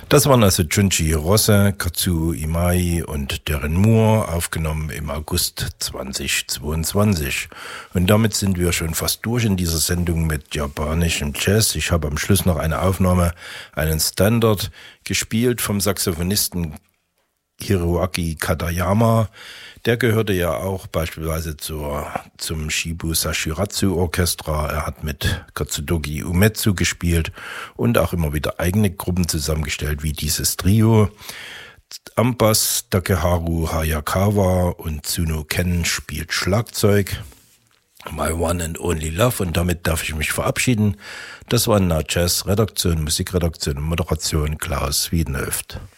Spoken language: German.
Das waren also Junji Hirose, Kazuo Imai und Darren Moore, aufgenommen im August 2022. Und damit sind wir schon fast durch in dieser Sendung mit japanischem Jazz. Ich habe am Schluss noch eine Aufnahme, einen Standard, gespielt vom Saxophonisten Hiroaki Katayama. Der gehörte ja auch beispielsweise zum Shibu Sashiratsu Orchestra. Er hat mit Katsudoki Umetsu gespielt und auch immer wieder eigene Gruppen zusammengestellt, wie dieses Trio. Am Bass Takeharu Hayakawa und Tsuno Ken spielt Schlagzeug. My One and Only Love, und damit darf ich mich verabschieden. Das war Now Jazz, Redaktion, Musikredaktion und Moderation Klaus Wiedenhöft.